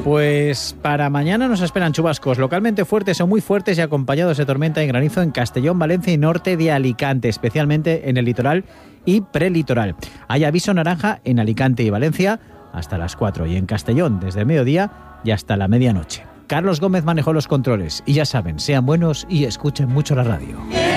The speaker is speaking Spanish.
Pues para mañana nos esperan chubascos localmente fuertes o muy fuertes y acompañados de tormenta y granizo en Castellón, Valencia y norte de Alicante, especialmente en el litoral y prelitoral. Hay aviso naranja en Alicante y Valencia hasta las 4 y en Castellón desde el mediodía y hasta la medianoche. Carlos Gómez manejó los controles y ya saben, sean buenos y escuchen mucho la radio.